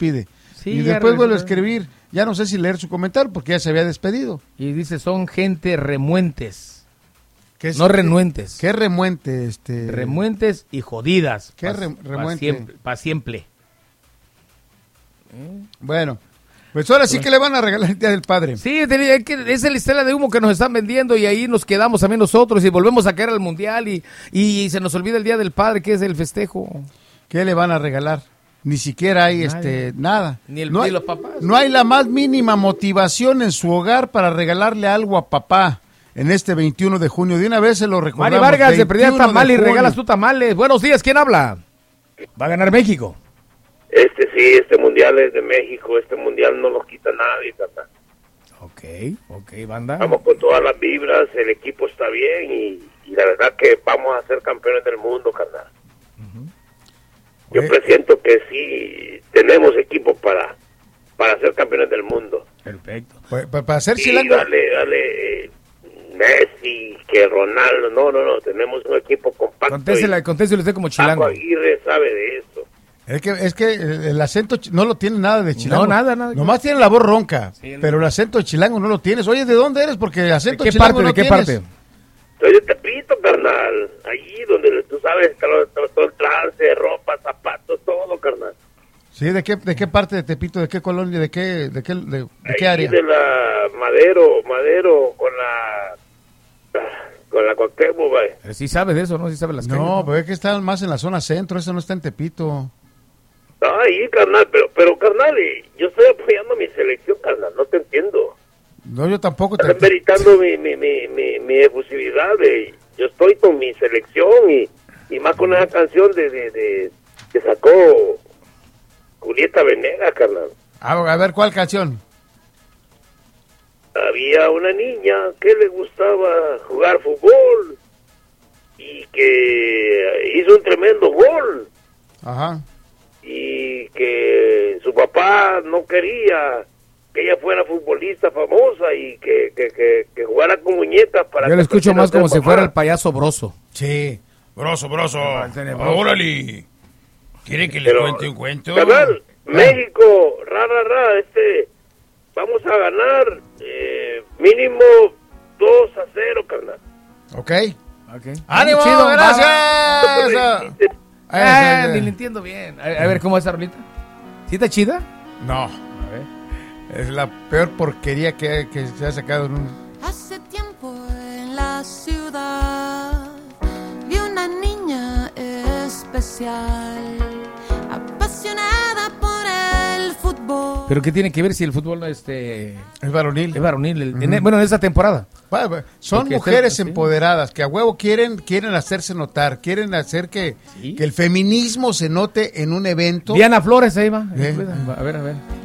despide. Sí, y después vuelve a escribir. Ya no sé si leer su comentario porque ya se había despedido. Y dice, son gente remuentes. ¿Qué No renuentes. ¿Qué remuente? Remuentes y jodidas. ¿Qué remuente? Pa' siempre. Bueno, pues ahora sí que le van a regalar el Día del Padre. Sí, es la estela de humo que nos están vendiendo y ahí nos quedamos también nosotros y volvemos a caer al mundial y se nos olvida el Día del Padre, que es el festejo. ¿Qué le van a regalar? Ni siquiera hay nada. Ni no hay, los papás. No hay la más mínima motivación en su hogar para regalarle algo a papá en este 21 de junio. De una vez se lo recordamos. Mari Vargas, se perdía 21 tamal de y junio. regalas tu tamales. Buenos días, ¿quién habla? Va a ganar México. Este mundial es de México, este mundial no lo quita nadie, carnal. Ok, banda. Vamos con todas las vibras, el equipo está bien y la verdad que vamos a ser campeones del mundo, carnal. Yo presiento que sí tenemos equipo para ser campeones del mundo. Perfecto. Para ser Sí, chilango. dale, Messi, que Ronaldo, no, tenemos un equipo compacto. Contéstele usted como chilango. Paco Aguirre sabe de eso. Es que el acento no lo tiene nada de chilango. No, nada. Nomás tiene la voz ronca, Sí, pero el acento de chilango no lo tienes. Oye, ¿de dónde eres? Porque el acento ¿De qué chilango parte? no ¿De qué tienes. parte? Soy de Tepito, carnal. Allí donde tú sabes está todo el trance, ropa, zapatos, todo, carnal. Sí, ¿de qué parte de Tepito? ¿De qué colonia? ¿De qué área? De la Madero con la Cuauhtémoc, güey. Sí sabe de eso, ¿no? Sí sabe las calles. No, pero es que está más en la zona centro, eso no está en Tepito. Ahí, carnal, pero carnal, yo estoy apoyando mi selección, carnal, no te entiendo. No, yo tampoco Estás meritando mi efusividad, yo estoy con mi selección y más con esa canción de que sacó Julieta Venegas, carnal. A ver, ¿cuál canción? Había una niña que le gustaba jugar fútbol y que hizo un tremendo gol. Ajá. Y que su papá no quería que ella fuera futbolista famosa y que jugara con muñecas para... Yo le escucho más como si mamá. fuera el payaso Broso. Sí. Broso. Órale. ¿Quiere que Pero, cuente un cuento? Carnal, México, vamos a ganar mínimo 2-0, carnal. Ok. Okay. ¡Ánimo! Chido, ¡Gracias! Ni le entiendo bien. A ver, ¿cómo es esa rolita? ¿Sí está chida? No. A ver. Es la peor porquería que se ha sacado en un... Hace tiempo en la ciudad vi una niña especial, apasionada por el fútbol. ¿Pero qué tiene que ver si el fútbol Es varonil. es varonil? Bueno, en esta temporada. Bueno, son Porque mujeres sí. empoderadas que a huevo quieren hacerse notar, quieren hacer que el feminismo se note en un evento. Diana Flores, ahí va. ¿Eh? A ver.